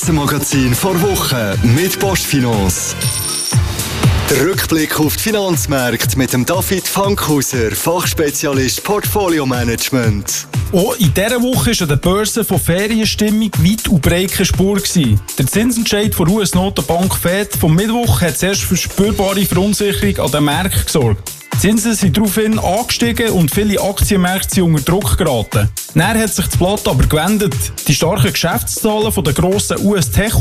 Börsenmagazin vor Woche mit Postfinance. Der Rückblick auf die Finanzmärkte mit dem David Fankhauser, Fachspezialist Portfolio Management. Auch in dieser Woche war an der Börse von Ferienstimmung weit und breit keine Spur gewesen. Der Zinsentscheid der US-Notenbank Fed vom Mittwoch hat zuerst für spürbare Verunsicherung an den Märkten gesorgt. Die Zinsen sind daraufhin angestiegen und viele Aktienmärkte sind unter Druck geraten. Dann hat sich das Blatt aber gewendet. Die starken Geschäftszahlen von den grossen US-Tech-